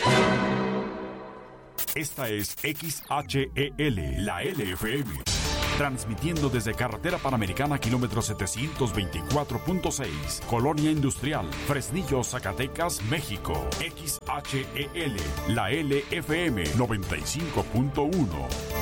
Esta es XHEL, la LFM. Transmitiendo desde Carretera Panamericana, kilómetro 724.6, Colonia Industrial, Fresnillo, Zacatecas, México. XHEL, la LFM 95.1.